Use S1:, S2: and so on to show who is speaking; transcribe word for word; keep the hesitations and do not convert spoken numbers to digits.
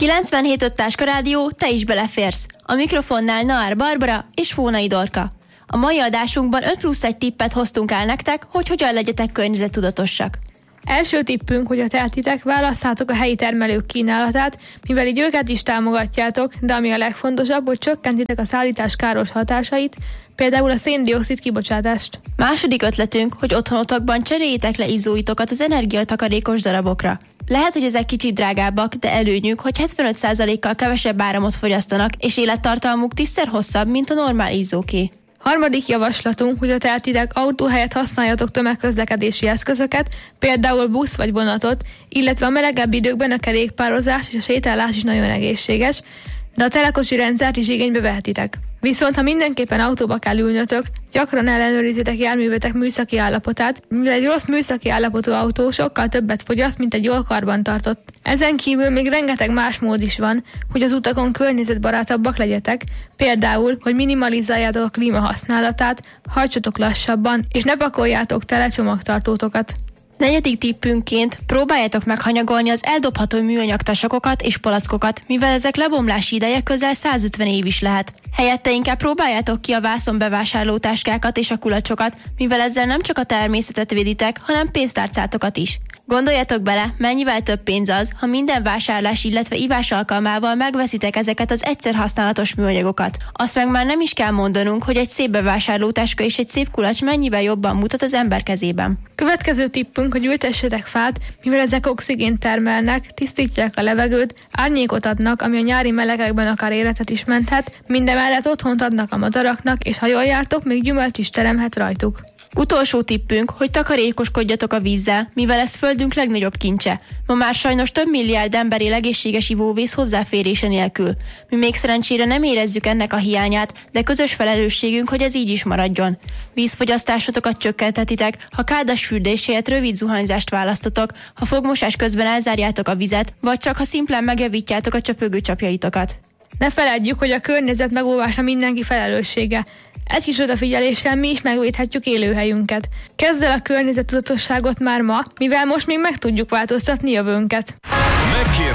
S1: kilencvenhét öt Táska Rádió, te is beleférsz. A mikrofonnál Naar Barbara és Fónai Dorka. A mai adásunkban öt plusz egy tippet hoztunk el nektek, hogy hogyan legyetek környezettudatosak.
S2: Első tippünk, hogy a tehetitek, válasszátok a helyi termelők kínálatát, mivel így őket is támogatjátok, de ami a legfontosabb, hogy csökkentitek a szállítás káros hatásait, például a szén-dioxid kibocsátást.
S1: Második ötletünk, hogy otthonotokban cseréljétek le izzóitokat az energiatakarékos darabokra. Lehet, hogy ezek kicsit drágábbak, de előnyük, hogy hetvenöt százalékkal kevesebb áramot fogyasztanak, és élettartalmuk tízszer hosszabb, mint a normál izzóké.
S2: Harmadik javaslatunk, hogy a tehetitek autó helyett használjatok tömegközlekedési eszközöket, például busz vagy vonatot, illetve a melegebb időkben a kerékpározás és a sétálás is nagyon egészséges, de a telekocsi rendszert is igénybe vehetitek. Viszont ha mindenképpen autóba kell ülnötök, gyakran ellenőrizzétek járművetek műszaki állapotát, mivel egy rossz műszaki állapotú autó sokkal többet fogyaszt, mint egy jól karbantartott. Ezen kívül még rengeteg más mód is van, hogy az utakon környezetbarátabbak legyetek, például, hogy minimalizáljátok a klíma használatát, hajtsatok lassabban, és ne pakoljátok tele csomagtartótokat.
S1: Negyedik tippünkként próbáljátok meghanyagolni az eldobható műanyag tasakokat és palackokat, mivel ezek lebomlási ideje közel százötven év is lehet. Helyette inkább próbáljátok ki a vászon bevásárló táskákat és a kulacsokat, mivel ezzel nem csak a természetet véditek, hanem pénztárcátokat is. Gondoljatok bele, mennyivel több pénz az, ha minden vásárlás, illetve ivás alkalmával megveszitek ezeket az egyszer használatos műanyagokat. Azt meg már nem is kell mondanunk, hogy egy szép bevásárlótáska és egy szép kulacs mennyivel jobban mutat az ember kezében.
S2: Következő tippünk, hogy ültessetek fát, mivel ezek oxigént termelnek, tisztítják a levegőt, árnyékot adnak, ami a nyári melegekben akár életet is menthet, mindemellett otthont adnak a madaraknak, és ha jól jártok, még gyümölcs is teremhet rajtuk.
S1: Utolsó tippünk, hogy takarékoskodjatok a vízzel, mivel ez földünk legnagyobb kincse. Ma már sajnos több milliárd ember él egészséges ivóvíz hozzáférése nélkül. Mi még szerencsére nem érezzük ennek a hiányát, de közös felelősségünk, hogy ez így is maradjon. Vízfogyasztásotokat csökkentetitek, ha kádas fürdés helyett rövid zuhanyzást választotok, ha fogmosás közben elzárjátok a vizet, vagy csak ha szimplán megjavítjátok a csöpögő csapjaitokat.
S2: Ne feledjük, hogy a környezet megóvása mindenki felelőssége. Egy kis odafigyeléssel mi is megvédhetjük élőhelyünket. Kezd el a környezettudatosságot már ma, mivel most még meg tudjuk változtatni jövőnket.